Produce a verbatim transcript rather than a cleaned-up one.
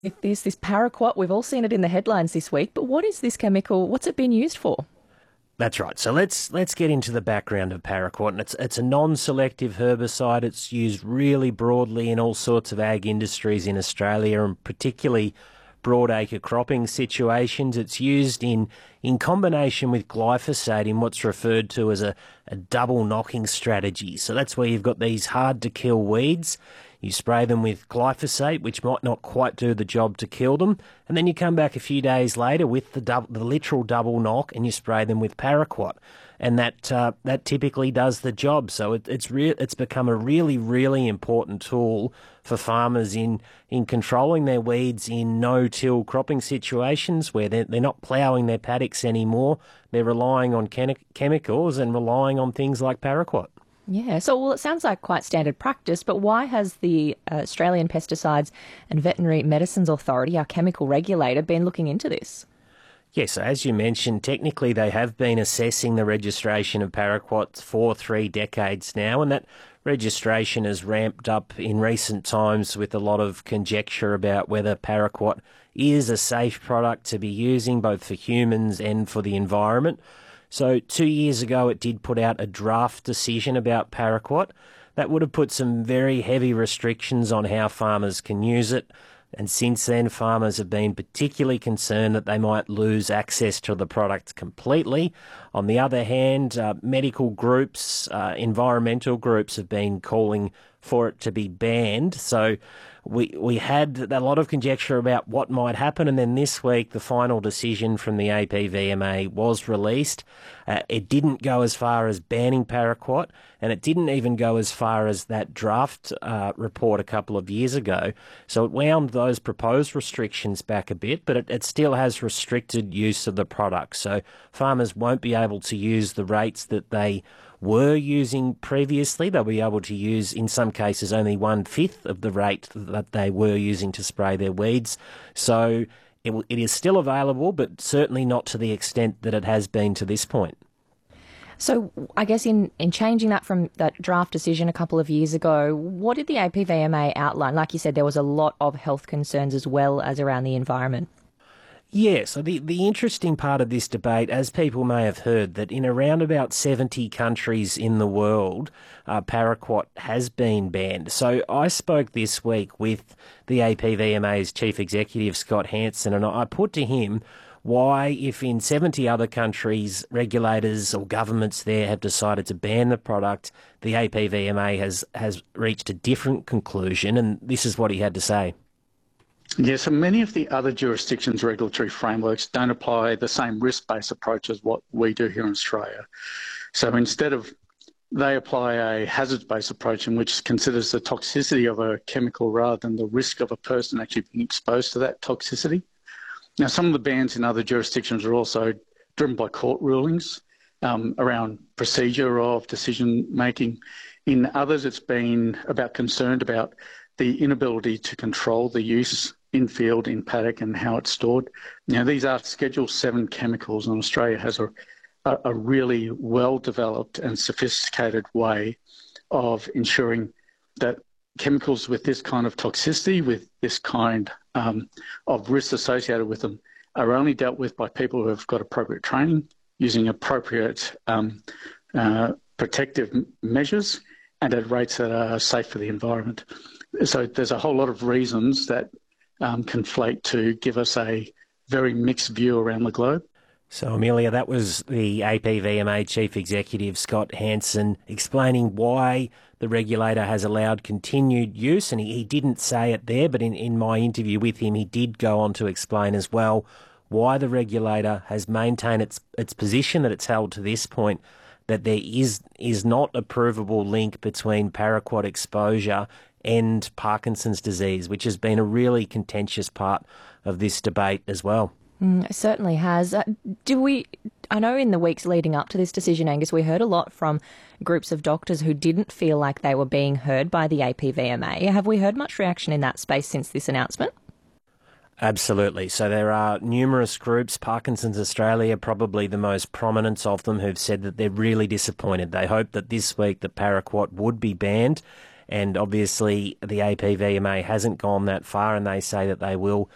If there's this paraquat, we've all seen it in the headlines this week, but what is this chemical? What's it been used for? That's right. So let's let's get into the background of paraquat. And it's it's a non-selective herbicide. It's used really broadly in all sorts of ag industries in Australia, and particularly broadacre cropping situations. It's used in in combination with glyphosate in what's referred to as a, a double knocking strategy. So that's where you've got these hard to kill weeds. You spray them with glyphosate, which might not quite do the job to kill them, and then you come back a few days later with the double, the literal double knock, and you spray them with paraquat, and that uh, that typically does the job. So it, it's re- it's become a really really important tool for farmers in in controlling their weeds in no-till cropping situations where they're, they're not ploughing their paddocks anymore. They're relying on chemi- chemicals and relying on things like paraquat. Yeah, so well, it sounds like quite standard practice, but why has the uh, Australian Pesticides and Veterinary Medicines Authority, our chemical regulator, been looking into this? Yes, as you mentioned, technically they have been assessing the registration of paraquat for three decades now, and that registration has ramped up in recent times with a lot of conjecture about whether paraquat is a safe product to be using both for humans and for the environment. So two years ago it did put out a draft decision about paraquat that would have put some very heavy restrictions on how farmers can use it. And since then, farmers have been particularly concerned that they might lose access to the product completely. On the other hand, uh, medical groups, uh, environmental groups have been calling for it to be banned. So we we had a lot of conjecture about what might happen, and then this week the final decision from the A P V M A was released. Uh, it didn't go as far as banning paraquat, and it didn't even go as far as that draft uh, report a couple of years ago. So it wound those proposed restrictions back a bit, but it, it still has restricted use of the product. So farmers won't be able to use the rates that they were using previously. They'll be able to use, in some cases, only one-fifth of the rate that they were using to spray their weeds. So it, it is still available, but certainly not to the extent that it has been to this point. So I guess in, in changing that from that draft decision a couple of years ago, what did the A P V M A outline? Like you said, there was a lot of health concerns as well as around the environment. Yeah, so the, the interesting part of this debate, as people may have heard, that in around about seventy countries in the world, uh, paraquat has been banned. So I spoke this week with the A P V M A's Chief Executive, Scott Hansen, and I put to him why, if in seventy other countries regulators or governments there have decided to ban the product, the A P V M A has, has reached a different conclusion, and this is what he had to say. Yeah, so many of the other jurisdictions' regulatory frameworks don't apply the same risk-based approach as what we do here in Australia. So instead of, they apply a hazards-based approach in which considers the toxicity of a chemical rather than the risk of a person actually being exposed to that toxicity. Now, some of the bans in other jurisdictions are also driven by court rulings um, around procedure of decision-making. In others, it's been about concerned about the inability to control the use in field, in paddock, and how it's stored. Now, these are Schedule seven chemicals, and Australia has a, a, a really well-developed and sophisticated way of ensuring that chemicals with this kind of toxicity, with this kind um, of risks associated with them, are only dealt with by people who have got appropriate training, using appropriate um, uh, protective measures, and at rates that are safe for the environment. So there's a whole lot of reasons that um, conflate to give us a very mixed view around the globe. So, Amelia, that was the A P V M A Chief Executive, Scott Hansen, explaining why the regulator has allowed continued use, and he, he didn't say it there, but in, in my interview with him, he did go on to explain as well why the regulator has maintained its its position that it's held to this point, that there is is not a provable link between paraquat exposure and Parkinson's disease, which has been a really contentious part of this debate as well. Mm, it certainly has. Uh, do we? I know in the weeks leading up to this decision, Angus, we heard a lot from groups of doctors who didn't feel like they were being heard by the A P V M A. Have we heard much reaction in that space since this announcement? Absolutely. So there are numerous groups, Parkinson's Australia, probably the most prominent of them, who've said that they're really disappointed. They hope that this week the paraquat would be banned, and obviously the A P V M A hasn't gone that far, and they say that they will